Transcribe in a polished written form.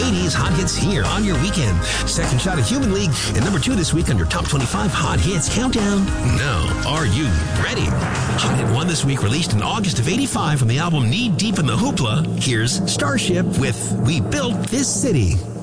80s hot hits here on your weekend. Second shot of Human League and number 2 this week on your top 25 hot hits countdown. Now, are you ready? Hot Hit 1 this week, released in August of 85 from the album Knee Deep in the Hoopla. Here's Starship with We Built This City.